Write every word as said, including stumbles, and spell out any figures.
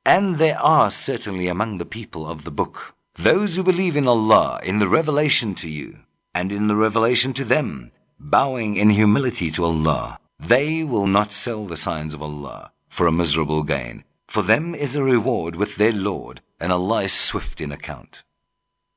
And there are certainly among the people of the book those who believe in Allah, in the revelation to you, and in the revelation to them, bowing in humility to Allah. They will not sell the signs of Allah for a miserable gain. For them is a reward with their Lord, and Allah is swift in account.